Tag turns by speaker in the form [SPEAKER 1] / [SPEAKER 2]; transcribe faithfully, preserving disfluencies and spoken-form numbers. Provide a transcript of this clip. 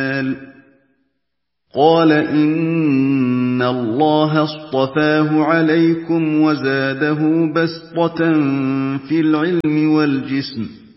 [SPEAKER 1] المال قال إن الله اصطفاه عليكم وزاده بسطة في العلم والجسم